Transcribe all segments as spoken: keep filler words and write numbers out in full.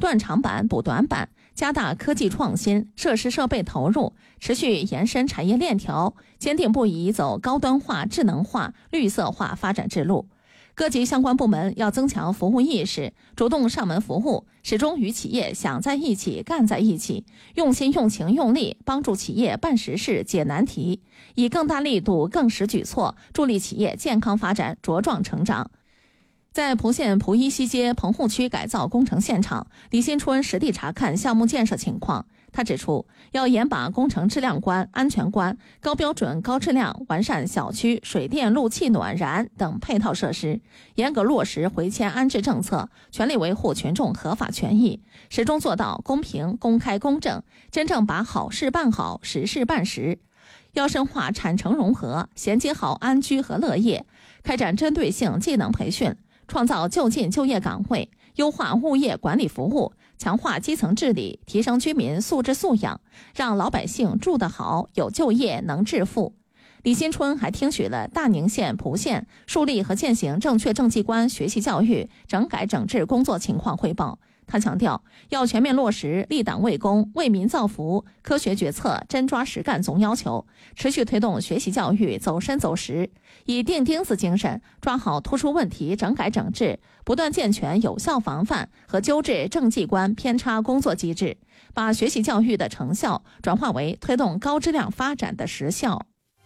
断长板补短板，加大科技创新、设施设备投入，持续延伸产业链条，坚定不移走高端化、智能化、绿色化发展之路。各级相关部门要增强服务意识，主动上门服务，始终与企业想在一起、干在一起，用心、用情、用力帮助企业办实事、解难题，以更大力度、更实举措，助力企业健康发展、茁壮成长。在蒲县蒲一西街棚户区改造工程现场，李新春实地查看项目建设情况。他指出，要严把工程质量关、安全关，高标准、高质量完善小区水电路气暖燃等配套设施，严格落实回迁安置政策，全力维护群众合法权益，始终做到公平、公开、公正，真正把好事办好、实事办实。要深化产城融合，衔接好安居和乐业，开展针对性技能培训，创造就近就业岗位，优化物业管理服务，强化基层治理，提升居民素质素养，让老百姓住得好、有就业、能致富。李新春还听取了大宁县、蒲县树立和践行正确政绩观学习教育整改整治工作情况汇报。他强调，要全面落实立党为公、为民造福、科学决策、真抓实干总要求，持续推动学习教育走深走实，以钉钉子精神抓好突出问题整改整治，不断健全有效防范和纠治政绩观偏差工作机制，把学习教育的成效转化为推动高质量发展的实效。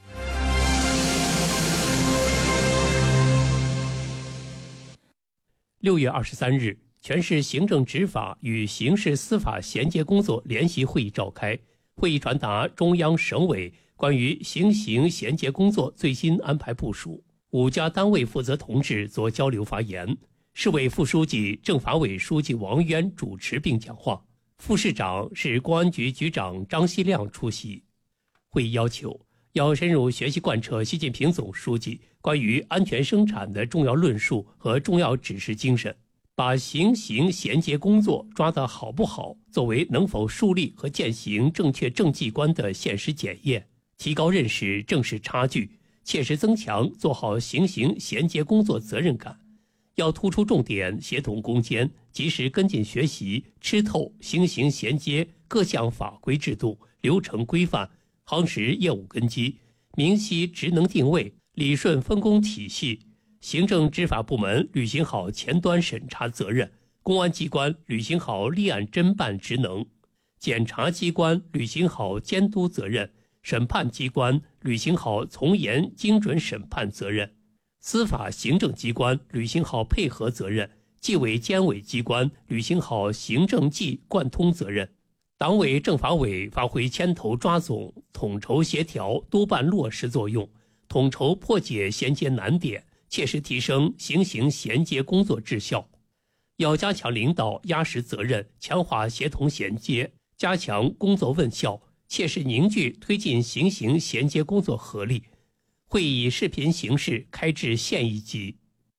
六月二十三日，全市行政执法与刑事司法衔接工作联席会议召开，会议传达中央省委关于行刑衔接工作最新安排部署。五家单位负责同志作交流发言，市委副书记、政法委书记王渊主持并讲话，副市长是公安局局长张锡亮出席。会议要求要深入学习贯彻习近平总书记关于安全生产的重要论述和重要指示精神，把行刑衔接工作抓得好不好作为能否树立和践行正确政绩观的现实检验，提高认识正视差距，切实增强做好行刑衔接工作责任感。要突出重点，协同攻坚，及时跟进学习，吃透行刑衔接各项法规制度、流程规范，夯实业务根基，明晰职能定位，理顺分工体系。行政执法部门履行好前端审查责任，公安机关履行好立案侦办职能，检察机关履行好监督责任，审判机关履行好从严精准审判责任，司法行政机关履行好配合责任，纪委监委机关履行好行政纪贯通责任。党委政法委发挥牵头抓总、统筹协调、督办落实作用，统筹破解衔接难点，切实提升行刑衔接工作质效。要加强领导压实责任，强化协同衔接，加强工作问效，切实凝聚推进行刑衔接工作合力。会议以视频形式开至县一级。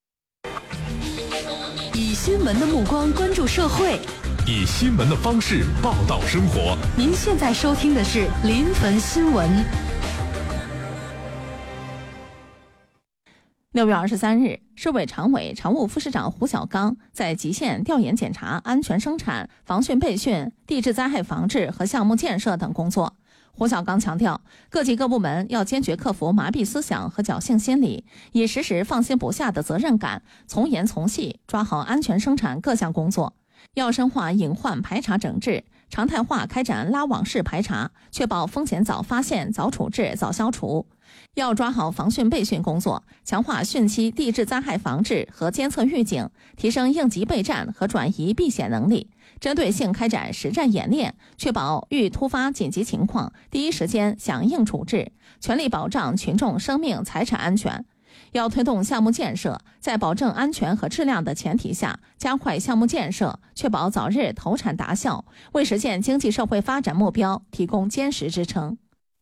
以新闻的目光关注社会， 以新闻的方式报道生活。 您现在收听的是临汾新闻。 六月二十三日，市委常委、常务副市长胡小刚在吉县调研检查安全生产、防汛备汛、地质灾害防治和项目建设等工作。胡小刚强调，各级各部门要坚决克服麻痹思想和侥幸心理，以时时放心不下的责任感，从严从细抓好安全生产各项工作。要深化隐患排查整治，常态化开展拉网式排查，确保风险早发现、早处置、早消除。要抓好防汛备汛工作，强化汛期地质灾害防治和监测预警，提升应急备战和转移避险能力，针对性开展实战演练，确保遇突发紧急情况第一时间响应处置，全力保障群众生命财产安全。要推动项目建设，在保证安全和质量的前提下，加快项目建设，确保早日投产达效，为实现经济社会发展目标提供坚实支撑。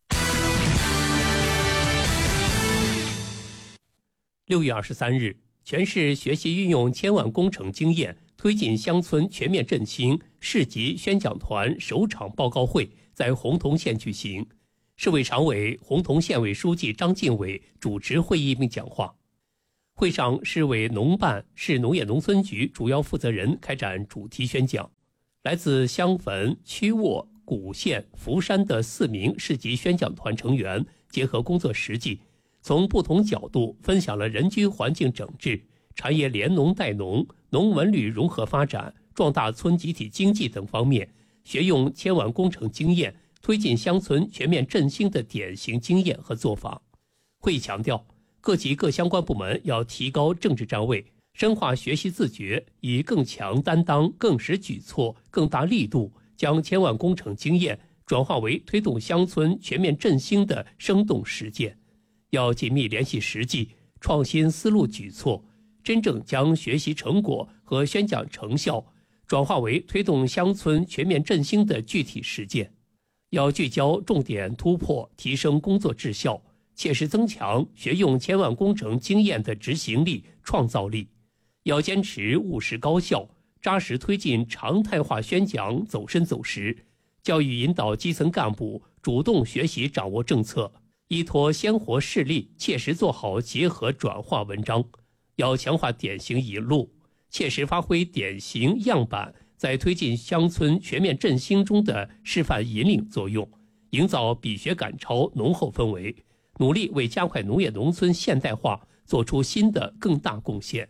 六月二十三日，全市学习运用千万工程经验，推进乡村全面振兴市级宣讲团首场报告会在洪洞县举行。市委常委、洪洞县委书记张进伟主持会议并讲话。会上，市委农办、市农业农村局主要负责人开展主题宣讲。 来自襄汾、曲沃、古县、福山的四名市级宣讲团成员结合工作实际，从不同角度分享了人居环境整治、产业联农带农、农文旅融合发展、壮大村集体经济等方面，学用千碗工程经验，推进乡村全面振兴的典型经验和做法。会议强调，各级各相关部门要提高政治站位，深化学习自觉，以更强担当、更实举措、更大力度，将千万工程经验转化为推动乡村全面振兴的生动实践。要紧密联系实际，创新思路举措，真正将学习成果和宣讲成效转化为推动乡村全面振兴的具体实践。要聚焦重点突破，提升工作质效，切实增强学用千万工程经验的执行力、创造力。要坚持务实高效，扎实推进常态化宣讲走深走实，教育引导基层干部主动学习掌握政策，依托鲜活事例，切实做好结合转化文章。要强化典型引录，切实发挥典型样板在推进乡村全面振兴中的示范引领作用，营造比学赶超浓厚氛围，努力为加快农业农村现代化做出新的更大贡献。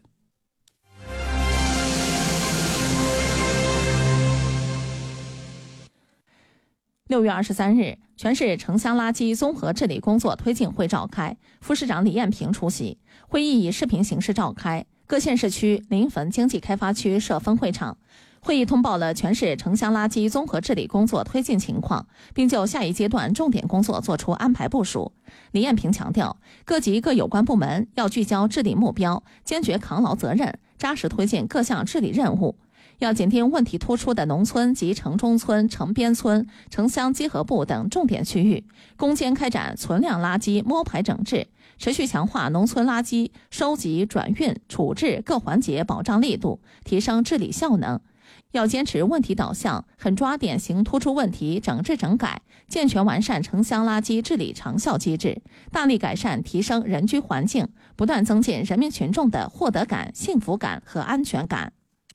六月二十三日，全市城乡垃圾综合治理工作推进会召开，副市长李艳平出席。会议以视频形式召开，各县市区临汾经济开发区设分会场。会议通报了全市城乡垃圾综合治理工作推进情况，并就下一阶段重点工作作出安排部署。李艳平强调，各级各有关部门要聚焦治理目标，坚决扛牢责任，扎实推进各项治理任务。要检定问题突出的农村及城中村、城边村、城乡结合部等重点区域，攻坚开展存量垃圾摸排整治，持续强化农村垃圾收集、转运、处置各环节保障力度，提升治理效能。要坚持问题导向，狠抓典型突出问题整治整改，健全完善城乡垃圾治理长效机制，大力改善提升人居环境，不断增进人民群众的获得感、幸福感和安全感。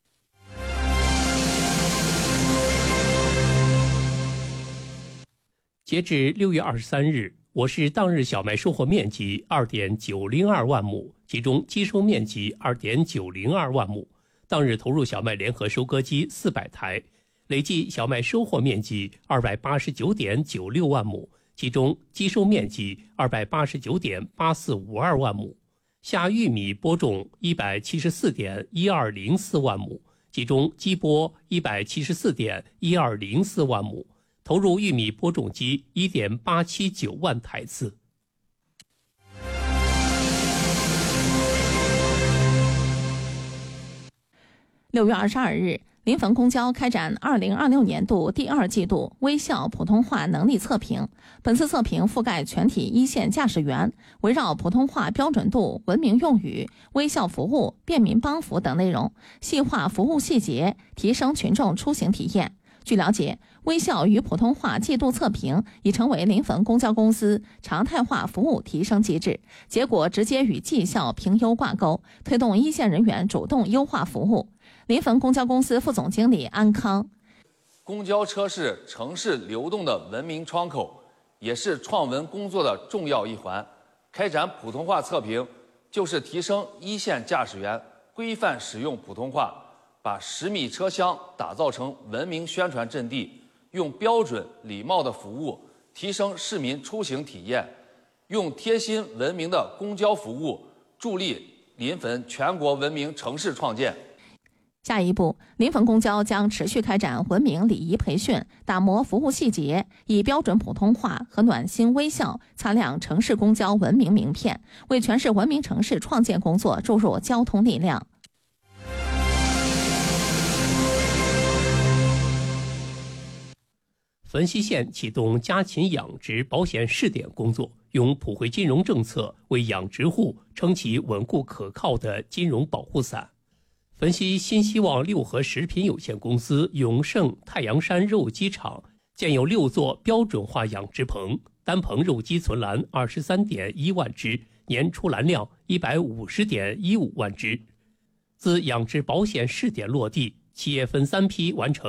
截至六月二十三日，我市当日小麦收获面积 二点九零二万亩，其中基收面积 二点九零二万亩，当日投入小麦联合收割机四百台，累计小麦收获面积 二百八十九点九六万亩，其中基收面积 二百八十九点八四五二万亩。下玉米播种 一百七十四点一二零四万亩，其中基播 一百七十四点一二零四万亩，投入玉米播种机 一点八七九万台次。 六月二十二日，临汾公交开展二零二六年度第二季度微笑普通话能力测评。本次测评覆盖全体一线驾驶员，围绕普通话标准度、文明用语、微笑服务、便民帮扶等内容，细化服务细节，提升群众出行体验。据了解，微笑与普通话季度测评已成为临汾公交公司常态化服务提升机制，结果直接与绩效评优挂钩，推动一线人员主动优化服务。临汾公交公司副总经理安康： 公交车是城市流动的文明窗口，也是创文工作的重要一环。开展普通话测评，就是提升一线驾驶员规范使用普通话，把十米车厢打造成文明宣传阵地，用标准礼貌的服务提升市民出行体验，用贴心文明的公交服务助力临汾全国文明城市创建。 下一步，临汾公交将持续开展文明礼仪培训，打磨服务细节，以标准普通话和暖心微笑擦亮城市公交文明名片，为全市文明城市创建工作注入交通力量。 汾西县启动家禽养殖保险试点工作，用普惠金融政策为养殖户撑起稳固可靠的金融保护伞。汾西新希望六合食品有限公司永盛太阳山肉鸡场建有六座标准化养殖棚，单棚肉鸡存栏 二十三点一万只，年出栏量 一百五十点一五万只。自养殖保险试点落地，企业分三批完成